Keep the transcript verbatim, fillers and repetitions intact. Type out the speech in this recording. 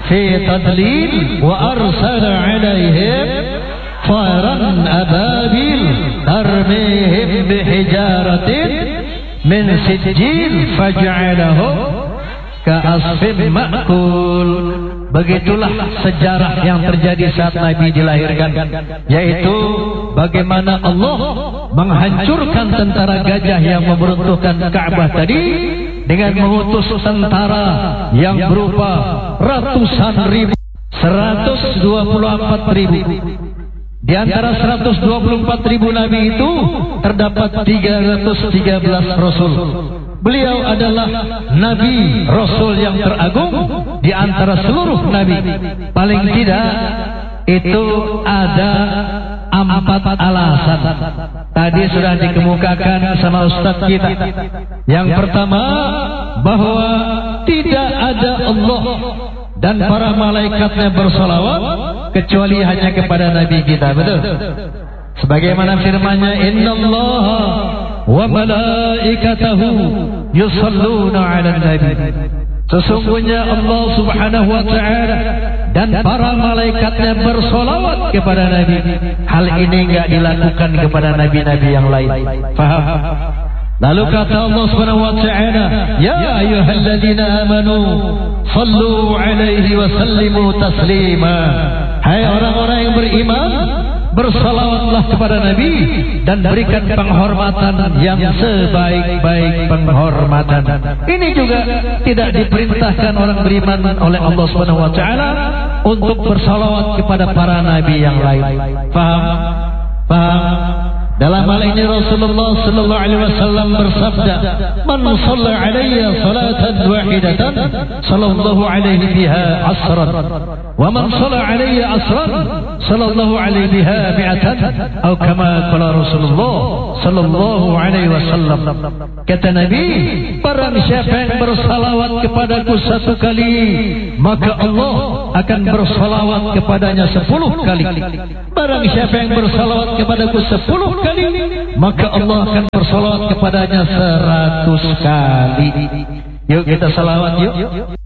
fi tadlil wa arsala alaihim tayran ababil tarmihim bihijaratin min sijil faj'alahum ka'asfin ma'kul. Begitulah sejarah yang terjadi saat Nabi dilahirkan, yaitu bagaimana Allah menghancurkan tentara gajah yang memberuntuhkan Ka'bah tadi dengan mengutus tentara yang berupa ratusan ribu, seratus dua puluh empat ribu. Di antara seratus dua puluh empat ribu Nabi itu terdapat tiga ratus tiga belas Rasul. Beliau adalah Nabi Rasul yang teragung di antara seluruh Nabi. Paling tidak itu ada empat alasan. Tadi sudah dikemukakan sama Ustaz kita. Yang pertama, bahwa tidak ada Allah dan para malaikatnya bersolawat kecuali hanya kepada Nabi kita. Betul? Sebagaimana firman-Nya, innallaha wa malaikatahu yusalluna 'alan nabi. Sesungguhnya Allah Subhanahu wa taala dan para malaikatnya bersolawat kepada Nabi. Hal ini enggak dilakukan kepada nabi-nabi yang lain. Faham? Lalu kata Allah Subhanahu wa taala, ya ayyuhalladzina amanu sallu 'alaihi wa sallimu taslima. Hai orang-orang yang beriman, bersalawatlah kepada Nabi dan berikan penghormatan yang sebaik-baik penghormatan. Ini juga tidak diperintahkan orang beriman oleh Allah Subhanahu wa taala untuk bersalawat kepada para nabi yang lain. Paham? Paham? Dalam hal ini Rasulullah sallallahu alaihi wasallam bersabda, "Man shalla 'alayya salatan wahidatan sallallahu alaihi biha asran, wa man shalla 'alayya asran sallallahu alaihi biha mi'atan." Atau kama qala Rasulullah sallallahu alaihi wasallam. Kata Nabi, barang siapa yang bersalawat kepadaku satu kali, maka Allah akan bersalawat kepadanya sepuluh kali. Barang siapa yang bersalawat kepadaku sepuluh kali, maka Allah akan bersalawat kepadanya seratus kali. Yuk kita salawat yuk.